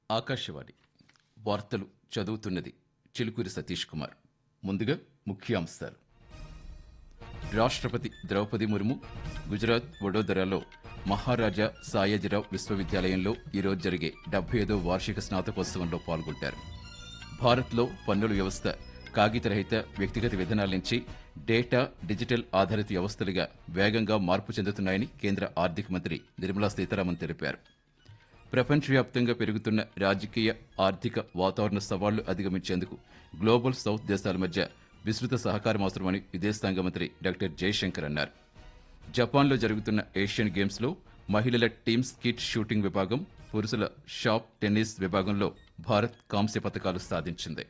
ఆకాశవాణి వార్తలు చదువుతున్నది చిలుకూరి సతీష్ కుమార్. ముందుగా ముఖ్యాంశాలు. రాష్ట్రపతి ద్రౌపది ముర్ము గుజరాత్ వడోదరాలో మహారాజా సాయాజీరావు విశ్వవిద్యాలయంలో ఈరోజు జరిగే 75వ వార్షిక స్నాతకోత్సవంలో పాల్గొంటారు. భారత్లో పన్నుల వ్యవస్థ కాగితరహిత వ్యక్తిగత విధానాల నుంచి డేటా డిజిటల్ ఆధారిత వ్యవస్థలుగా వేగంగా మార్పు చెందుతున్నాయని కేంద్ర ఆర్థిక మంత్రి నిర్మలా సీతారామన్ తెలిపారు. ప్రపంచవ్యాప్తంగా పెరుగుతున్న రాజకీయ ఆర్థిక వాతావరణ సవాళ్లు అధిగమించేందుకు గ్లోబల్ సౌత్ దేశాల మధ్య విస్తృత సహకారం అవసరమని విదేశాంగ మంత్రి డాక్టర్ జయశంకర్ అన్నారు. జపాన్లో జరుగుతున్న ఏషియన్ గేమ్స్లో మహిళల టీమ్ స్కిట్ షూటింగ్ విభాగం, పురుషుల షాప్ టెన్నిస్ విభాగంలో భారత్ కాంస్య పతకాలు సాధించింది.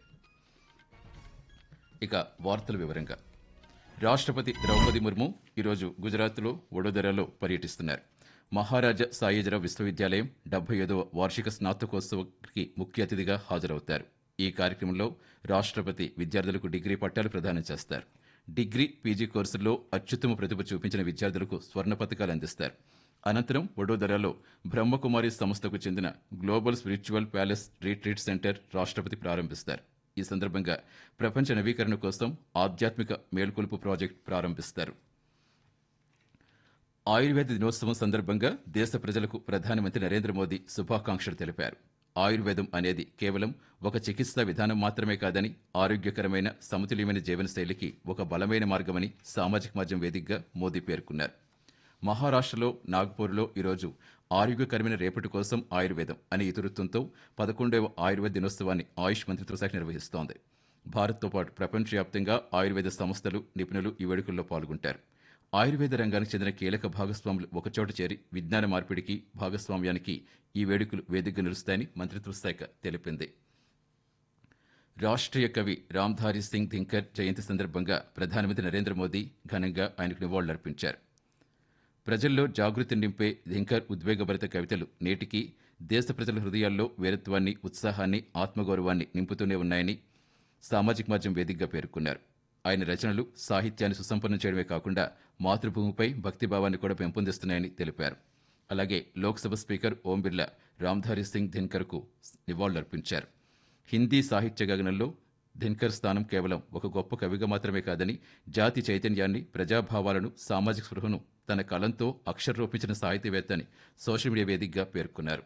ఇక వార్తల వివరంగా. రాష్ట్రపతి ద్రౌపది ముర్ము ఈరోజు గుజరాత్లో వడోదరాలో పర్యటిస్తున్నారు. మహారాజా సాయాజీరావు విశ్వవిద్యాలయం 75వ వార్షిక స్నాతకోత్సవానికి ముఖ్య అతిథిగా హాజరవుతారు. ఈ కార్యక్రమంలో రాష్ట్రపతి విద్యార్థులకు డిగ్రీ పట్టాలు ప్రదానం చేస్తారు. డిగ్రీ, పీజీ కోర్సుల్లో అత్యుత్తమ ప్రతిభ చూపించిన విద్యార్థులకు స్వర్ణ పతకాలు అందిస్తారు. అనంతరం వడోదరాలో బ్రహ్మకుమారి సంస్థకు చెందిన global spiritual palace retreat centre రాష్ట్రపతి ప్రారంభిస్తారు. ఈ సందర్భంగా ప్రపంచ నవీకరణ కోసం ఆధ్యాత్మిక మేల్కొలుపు ప్రాజెక్టు ప్రారంభిస్తారు. ఆయుర్వేద దినోత్సవం సందర్భంగా దేశ ప్రజలకు ప్రధానమంత్రి నరేంద్ర మోదీ శుభాకాంక్షలు తెలిపారు. ఆయుర్వేదం అనేది కేవలం ఒక చికిత్సా విధానం మాత్రమే కాదని, ఆరోగ్యకరమైన సమతుల్యమైన జీవనశైలికి ఒక బలమైన మార్గమని సామాజిక మాధ్యమం వేదికగా మోదీ పేర్కొన్నారు. మహారాష్ట్రలో నాగ్పూర్లో ఈరోజు ఆరోగ్యకరమైన రేపటి కోసం ఆయుర్వేదం అనే ఇతివృత్తంతో 11వ ఆయుర్వేద దినోత్సవాన్ని ఆయుష్ మంత్రిత్వ శాఖ నిర్వహిస్తోంది. భారత్తో పాటు ప్రపంచవ్యాప్తంగా ఆయుర్వేద సంస్థలు, నిపుణులు ఈ వేడుకల్లో పాల్గొంటారు. ఆయుర్వేద రంగానికి చెందిన కీలక భాగస్వాములు ఒకచోట చేరి విజ్ఞాన మార్పిడికి, భాగస్వామ్యానికి ఈ వేడుకలు వేదికగా నిలుస్తాయని మంత్రిత్వ శాఖ తెలిపింది. రాష్ట్రీయ కవి రామ్ధారీ సింగ్ దిన్కర్ జయంతి సందర్భంగా ప్రధానమంత్రి నరేంద్ర మోదీ ఘనంగా ఆయనకు నివాళులర్పించారు. ప్రజల్లో జాగృతిని నింపే దిన్కర్ ఉద్వేగభరిత కవితలు నేటికీ దేశ ప్రజల హృదయాల్లో వీరత్వాన్ని, ఉత్సాహాన్ని, ఆత్మగౌరవాన్ని నింపుతూనే ఉన్నాయని సామాజిక మాధ్యమం వేదికగా పేర్కొన్నారు. ఆయన రచనలు సాహిత్యాన్ని సుసంపన్నం చేయడమే కాకుండా మాతృభూమిపై భక్తిభావాన్ని కూడా పెంపొందిస్తున్నాయని తెలిపారు. అలాగే లోక్సభ స్పీకర్ ఓం బిర్లా రామ్ధారీ సింగ్ దిన్కర్కు నివాళులర్పించారు. హిందీ సాహిత్య గగనంలో దిన్కర్ స్థానం కేవలం ఒక గొప్ప కవిగా మాత్రమే కాదని, జాతి చైతన్యాన్ని, ప్రజాభావాలను, సామాజిక స్పృహను తన కలంతో అక్షరరూపించిన సాహితీవేత్త అని సోషల్ మీడియా వేదికగా పేర్కొన్నారు.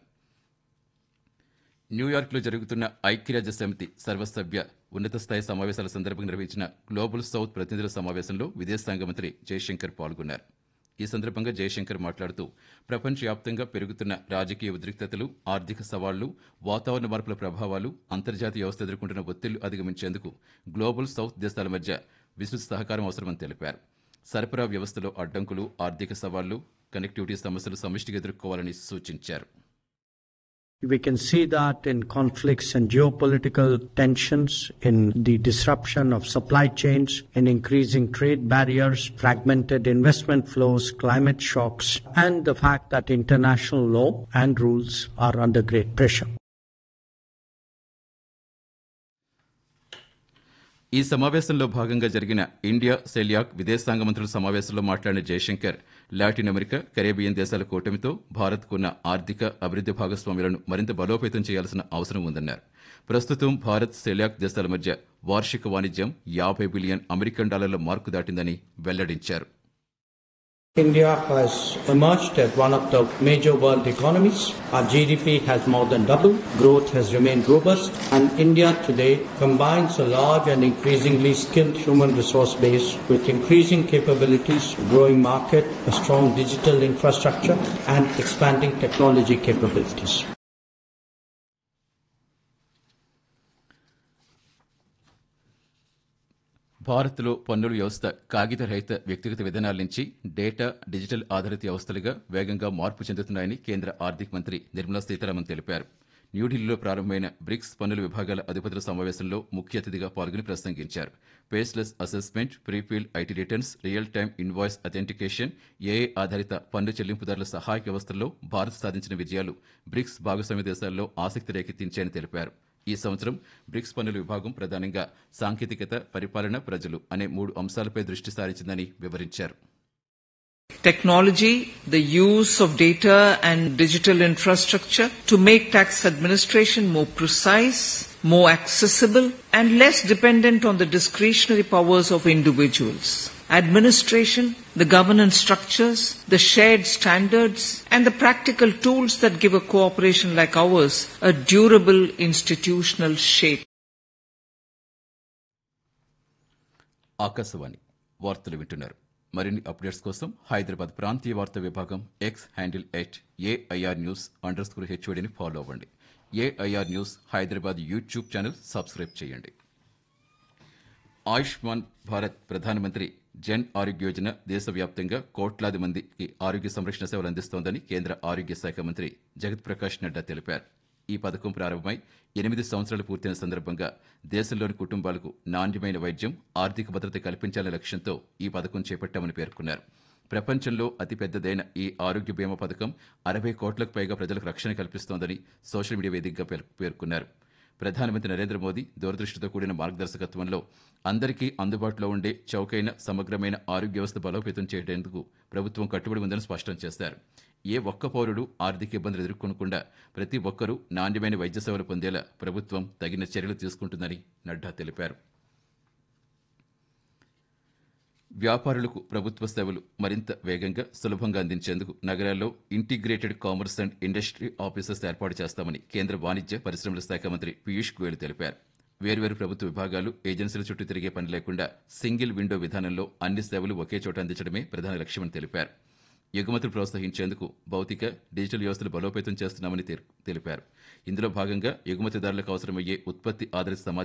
న్యూయార్క్లో జరుగుతున్న ఐక్యరాజ్య సమితి సర్వసభ్య ఉన్నత స్థాయి సమావేశాల సందర్భంగా నిర్వహించిన గ్లోబల్ సౌత్ ప్రతినిధుల సమావేశంలో విదేశాంగ మంత్రి జయశంకర్ పాల్గొన్నారు. ఈ సందర్భంగా జయశంకర్ మాట్లాడుతూ ప్రపంచవ్యాప్తంగా పెరుగుతున్న రాజకీయ ఉద్రిక్తతలు, ఆర్థిక సవాళ్లు, వాతావరణ మార్పుల ప్రభావాలు, అంతర్జాతీయ వ్యవస్థ ఎదుర్కొంటున్న ఒత్తిళ్లు అధిగమించేందుకు గ్లోబల్ సౌత్ దేశాల మధ్య విస్తృత సహకారం అవసరమని తెలిపారు. సరఫరా వ్యవస్థలో అడ్డంకులు, ఆర్థిక సవాళ్లు, కనెక్టివిటీ సమస్యలు సమిష్టిగా ఎదుర్కోవాలని సూచించారు. We can see that in conflicts and geopolitical tensions, in the disruption of supply chains, in increasing trade barriers, fragmented investment flows, climate shocks, and the fact that international law and rules are under great pressure. ఈ సమావేశంలో భాగంగా జరిగిన India coeliac విదేశాంగ మంత్రుల సమావేశంలో మాట్లాడిన Jayashankar, Latin America, Caribbean దేశాల కూటమితో భారత్కున్న ఆర్థిక అభివృద్ధి భాగస్వామ్యాలను మరింత బలోపేతం చేయాల్సిన అవసరం ఉందన్నారు. ప్రస్తుతం భారత్, సెలియాక్ దేశాల మధ్య వార్షిక వాణిజ్యం $50 బిలియన్ మార్కు దాటిందని వెల్లడించారు. India has emerged as one of the major world economies. Our GDP has more than doubled. Growth has remained robust. And India today combines a large and increasingly skilled human resource base with increasing capabilities, growing market, a strong digital infrastructure, and expanding technology capabilities. భారత్లో పన్నుల వ్యవస్థ కాగితరహిత వ్యక్తిగత విధానాల నుంచి data, digital ఆధారిత వ్యవస్థలుగా వేగంగా మార్పు చెందుతున్నాయని కేంద్ర ఆర్థిక మంత్రి నిర్మలా సీతారామన్ తెలిపారు. న్యూఢిల్లీలో ప్రారంభమైన బ్రిక్స్ పన్నుల విభాగాల అధిపతుల సమావేశంలో ముఖ్య అతిథిగా పాల్గొని ప్రసంగించారు. పేస్లెస్ assessment, prefill IT returns, real time invoice authentication, AI ఆధారిత పన్ను చెల్లింపుదారుల సహాయక వ్యవస్థల్లో భారత్ సాధించిన విజయాలు బ్రిక్స్ భాగస్వామ్య దేశాల్లో ఆసక్తి రేకెత్తించాయని తెలిపారు. ఈ సంవత్సరం బ్రిక్స్ పన్నుల విభాగం ప్రధానంగా సాంకేతికత, పరిపాలన, ప్రజలు అనే 3 అంశాలపై దృష్టి సారించిందని వివరించారు. Technology, the use of data and digital infrastructure to make tax administration more precise, more accessible, and less dependent on the discretionary powers of individuals. Administration, the governance structures, the shared standards, and the practical tools that give a cooperation like ours a durable institutional shape. Akashvani వార్తలు వింటున్నారు. మరిన్ని updates కోసం హైదరాబాద్ ప్రాంతీయ వార్తా విభాగం X handle @AIR news _HODని follow అవ్వండి. AIR news Hyderabad YouTube channel subscribe చేయండి. ఆయుష్మాన్ భారత్ ప్రధానమంత్రి జన్ ఆరోగ్య యోజన దేశవ్యాప్తంగా కోట్లాది మందికి ఆరోగ్య సంరక్షణ సేవలు అందిస్తోందని కేంద్ర ఆరోగ్య శాఖ మంత్రి జగత్ ప్రకాష్ నడ్డా తెలిపారు. ఈ పథకం ప్రారంభమై 8 సంవత్సరాలు పూర్తయిన సందర్భంగా దేశంలోని కుటుంబాలకు నాణ్యమైన వైద్యం, ఆర్థిక భద్రత కల్పించాలనే లక్ష్యంతో ఈ పథకం చేపట్టామని పేర్కొన్నారు. ప్రపంచంలో అతిపెద్దదైన ఈ ఆరోగ్య బీమా పథకం 60 కోట్లకు పైగా ప్రజలకు రక్షణ కల్పిస్తోందని సోషల్ మీడియా వేదికగా పేర్కొన్నారు. ప్రధానమంత్రి నరేంద్ర మోదీ దూరదృష్టితో కూడిన మార్గదర్శకత్వంలో అందరికీ అందుబాటులో ఉండే చౌకైన సమగ్రమైన ఆరోగ్య వ్యవస్థ బలోపేతం చేయడానికి ప్రభుత్వం కట్టుబడి ఉందని స్పష్టం చేశారు. ఏ ఒక్క పౌరుడు ఆర్థిక ఇబ్బందులు ఎదుర్కొనకుండా ప్రతి ఒక్కరూ నాణ్యమైన వైద్య సేవలు పొందేలా ప్రభుత్వం తగిన చర్యలు తీసుకుంటుందని నడ్డా తెలిపారు. వ్యాపారులకు ప్రభుత్వ సేవలు మరింత వేగంగా, సులభంగా అందించేందుకు నగరాల్లో integrated commerce and industry offices ఏర్పాటు చేస్తామని కేంద్ర వాణిజ్య పరిశ్రమల శాఖ మంత్రి పీయూష్ గోయల్ తెలిపారు. వేర్వేరు ప్రభుత్వ విభాగాలు, ఏజెన్సీల చుట్టూ తిరిగే పని లేకుండా సింగిల్ విండో విధానంలో అన్ని సేవలు ఒకే చోట అందించడమే ప్రధాన లక్ష్యమని తెలిపారు. ఎగుమతులు ప్రోత్సహించేందుకు భౌతిక, డిజిటల్ వ్యవస్థలు బలోపేతం చేస్తున్నామని తెలిపారు. ఇందులో భాగంగా ఎగుమతిదారులకు అవసరమయ్యే ఉత్పత్తి ఆధారిత సమాచారం